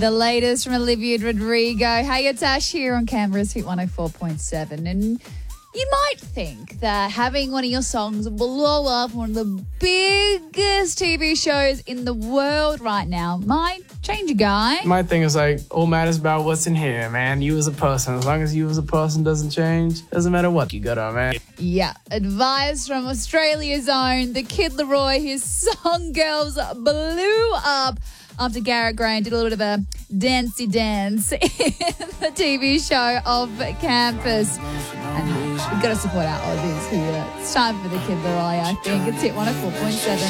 The latest from Olivia Rodrigo. Hey, it's Ash here on Canberra's Hit 104.7. And you might think that having one of your songs blow up one of the biggest TV shows in the world right now might change a guy. My thing is all matters about what's in here, man. You as a person. As long as you as a person doesn't change, doesn't matter what you got on, man. Yeah, advice from Australia's own, the Kid Laroi. His song Girls blew up after Garrett Graham did a little bit of a dancey dance in the TV show Off Campus. And we've got to support our Aussies here. It's time for the Kid Laroi, I think. It's Hit 104.7.